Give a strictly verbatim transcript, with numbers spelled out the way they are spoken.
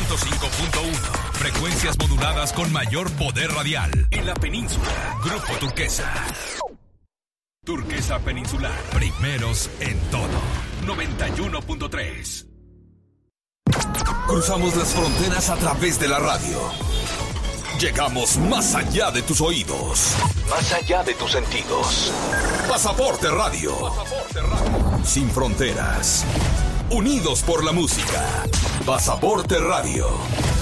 ciento cinco punto uno. Frecuencias moduladas con mayor poder radial. En la península, Grupo Turquesa. Turquesa Peninsular. Primeros en todo. noventa y uno punto tres. Cruzamos las fronteras a través de la radio. Llegamos más allá de tus oídos. Más allá de tus sentidos. Pasaporte Radio. Pasaporte Radio. Sin fronteras. Unidos por la música. Pasaporte Radio.